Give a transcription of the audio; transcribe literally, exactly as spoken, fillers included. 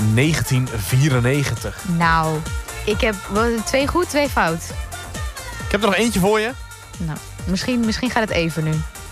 negentien vierennegentig. Nou, ik heb wel twee goed, twee fout. Ik heb er nog eentje voor je. Nou, misschien, misschien gaat het even nu.